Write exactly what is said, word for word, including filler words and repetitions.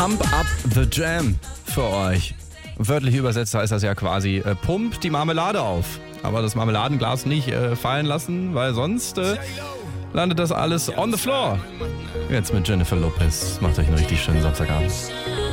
Pump Up the Jam für euch. Wörtlich übersetzt heißt das ja quasi, äh, pump die Marmelade auf. Aber das Marmeladenglas nicht äh, fallen lassen, weil sonst äh, landet das alles on the floor. Jetzt mit Jennifer Lopez. Macht euch einen richtig schönen Samstagabend.